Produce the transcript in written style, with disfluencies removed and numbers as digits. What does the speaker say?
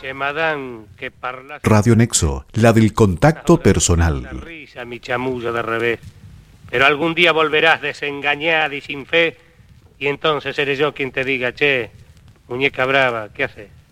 Che, madame, que parlas... Radio Nexo, la del contacto personal. Una risa, mi chamuyo de revés. Pero algún día volverás desengañada y sin fe, y entonces seré yo quien te diga, che, muñeca brava, ¿qué haces?